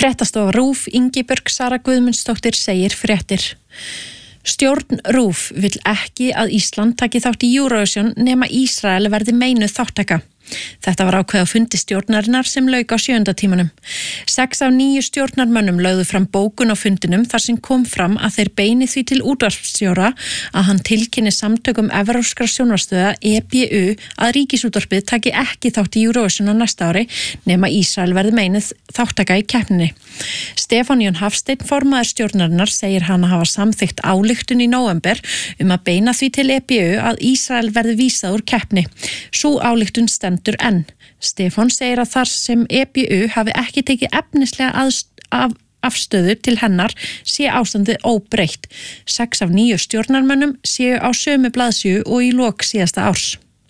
Fréttastofa RÚV Ingibjörg Sara Guðmundsdóttir segir fréttir. Stjórn RÚV vill ekki að Ísland taki þátt í Eurovision nema Ísrael verði meinuð þáttaka. Þetta var ákveðið á fundi stjórnarinnar sem lauk á 7. tímanum. 6 af 9 stjórnarmönnum lögðu fram bókun á fundinum þar sem kom fram að þeir beini því til útvarpsstjóra að hann tilkynni samtökum evrópskra sjónvarpsstöðva EBU að Ríkisútvarpið taki ekki þátt í Eurovision á næsta ári nema Ísrael verði meinuð þáttaka í keppninni. Stefán Jón Hafsteinn, formaður stjórnarinnar, segir hann að hafa samþykkt ályktun í nóvember að beina því til EBU að Ísrael verði vísað úr keppni. Sú ályktun stendur enn. Stefán segir að þar sem EBU hafi ekki tekið efnislega afstöðu til hennar sé ástandið óbreytt. 6 af 9 stjórnarmönnum séu á sömu blaðsíðu og í lok síðasta árs.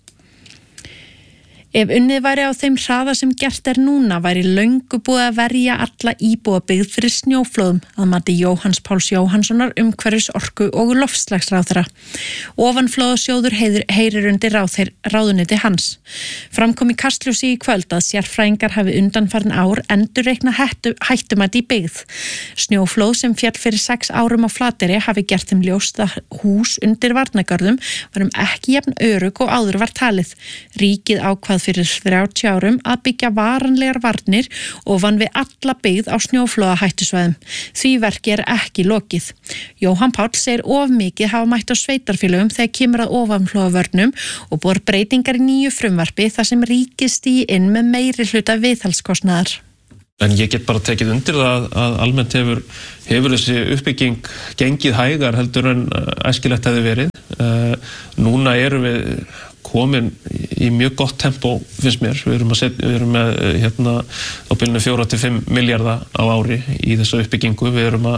Ef unnið væri á þeim hraða sem gert núna væri löngu búið að verja alla íbúabyggð fyrir snjóflóðum að mati Jóhanns Páls Jóhannssonar umhverfis orku og loftslagsráðherra. Ofanflóðasjóður heyrir undir ráðuneyti hans. Framkom í Kastljósi í kvöld að sérfræðingar hafi undanfarin ár endurreikna hættumæti í byggð. Snjóflóð sem féll fyrir 6 árum á Flateyri hafi gert þeim ljóst að hús undir varnargörðum varum ekki jafn örugg og áður var talið. Ríkið ákvað fyrir 30 árum að byggja varanlegar varnir ofan við alla byggð á snjóflóðahættusvæðum. Því verki ekki lokið. Jóhann Páll segir of mikið hafa mætt á sveitarfélögum þegar kemur að ofanflóðavörnum og bor breytingar í nýju frumvarpi þar sem ríkið stígi inn með meiri hluta viðhaldskostnaðar. En ég get bara tekið undir það að almennt hefur þessi uppbygging gengið hægar heldur en æskilegt hefði verið. Núna erum við komin í mjög gott tempo, finnst mér. Við erum með á bilinu 4-5 milljarða á ári í þessu uppbyggingu. Við erum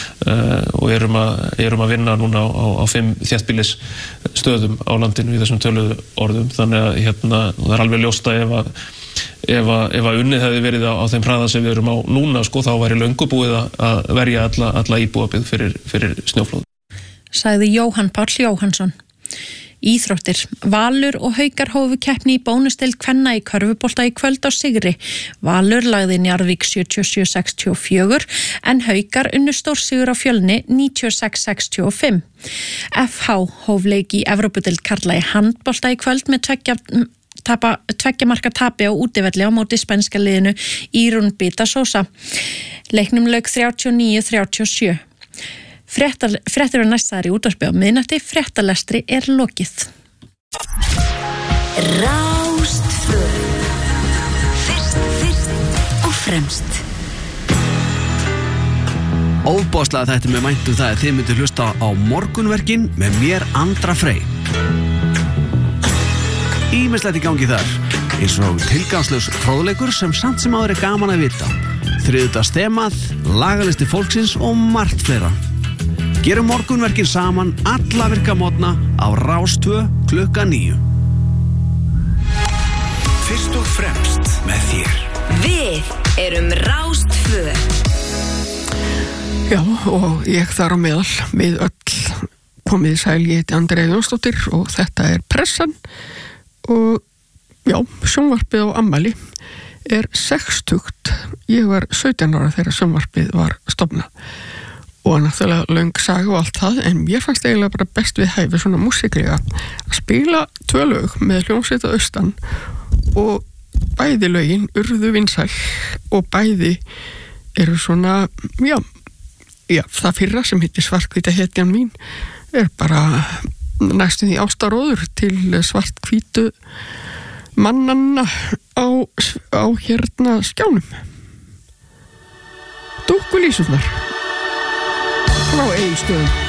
að vinna núna á 5 þéttbýlisstöðum á landinu í þessum töluðu orðum. Þannig að það er alveg ljóst að ef að unnið hefði verið á þeim hraða sem við erum á núna, þá væri löngu búið að verja alla íbúabyggð fyrir snjóflóð. Sagði Jóhann Páll Jóhannsson. Íþróttir. Valur og Haukar hófu keppni í bónusdeild kvenna í körfubolta í kvöld á sigri. Valur lagði Njarðvík 77-64 en Haukar unnu stórsigur á Fjölni 96-65. FH hóf leik í Evrópudeild karla í handbolta í kvöld með 2 marka tapi á útivelli á móti spænska liðinu Írún Bita Sosa. Leiknum lauk 39-37. Fréttir næstaðar í útvarpi á miðnætti, fréttalestri lokið. Rástfö. Fyrst og fremst. Óbáslega þetta með væntum það að þið myndu hlusta á morgunverkin með mér Andra Frey. Ýmislegt í gangi þar, eins og tilgangslaus fróðleikur sem samt sem áður gaman að vita. Þriðjudags þemað, lagalisti fólksins og margt fleira. Gerum morgunverkin saman alla virka mótna á Rás2 klukkan 9. Fyrst og fremst með þér. Við erum Rás2. Já, og ég þar á meðal, við öll komið í sæl, ég heiti Andrea Jónsdóttir og þetta er Pressan og já, sjónvarpið á afmæli er 60. Ég var 17 ára þegar sjónvarpið var stofnað. Og náttúrulega löng saga og allt það, en mér fannst eiginlega bara best við hæfi svona músiklega að spila 2 lög með hljómsveit að austan og bæði lögin urðu vinsæl og bæði eru svona, já, það fyrra sem heitir Svarthvíta hetjan mín er bara næstum því ástaróður til svarthvítu mannanna á skjánum. Dúkkulísurnar frá Egilsstöðum.